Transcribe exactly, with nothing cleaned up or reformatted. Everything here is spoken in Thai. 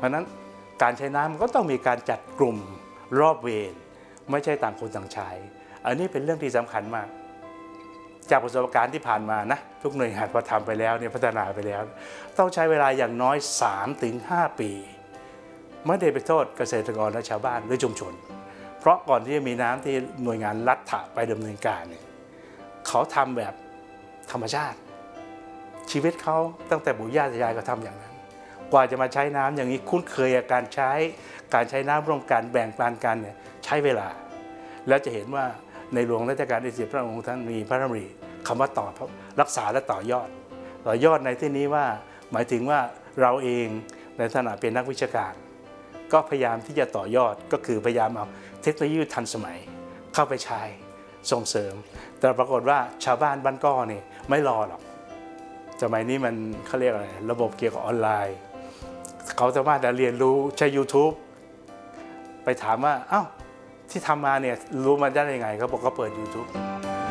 เพราะฉะนั้นการใช้น้ำก็ต้องมีการจัดกลุ่มรอบเวรไม่ใช่ต่างคนต่างใช้อันนี้เป็นเรื่องที่สำคัญมากจากประสบการณ์ที่ผ่านมานะทุกหน่วยงานพอทำไปแล้วเนี่ยพัฒนาไปแล้วต้องใช้เวลาอย่างน้อย สามถึงห้า ปีไม่ได้ไปโทษเกษตรกรและชาวบ้านหรือชุมชนเพราะก่อนที่จะมีน้ำที่หน่วยงานรัฐไปดำเนินการเนี่ยเขาทำแบบธรรมชาติชีวิตเขาตั้งแต่ปู่ย่าตายายก็ทำอย่างนั้นกว่าจะมาใช้น้ำอย่างนี้คุ้นเคยกับการใช้การใช้น้ำร่วมกันแบ่งปันกันเนี่ยใช้เวลาแล้วจะเห็นว่าในหลวงรัชกาลที่สิบพระองค์ท่านมีพระดำริคำว่าต่อรักษาและต่อยอดต่อยอดในที่นี้ว่าหมายถึงว่าเราเองในฐานะเป็นนักวิชาการก็พยายามที่จะต่อยอดก็คือพยายามเอาเทคโนโลยีทันสมัยเข้าไปใช้ส่งเสริมแต่ปรากฏว่าชาวบ้านบ้านก้อนี่ไม่รอหรอกสมัยนี้มันเขาเรียกอะไรระบบเกี่ยวกับออนไลน์เขาสามารถจะเรียนรู้ใช้ ยูทูบ ไปถามว่าเอ้าที่ทำมาเนี่ยรู้มาได้ยังไงเขาบอกเขาเปิด ยูทูบ